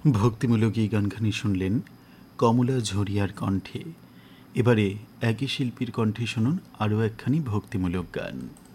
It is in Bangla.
ভক্তিমূলক এই গানখানি শুনলেন কমলা ঝরিয়ার কণ্ঠে। এবারে একই শিল্পীর কণ্ঠে শুনুন আরও একখানি ভক্তিমূলক গান।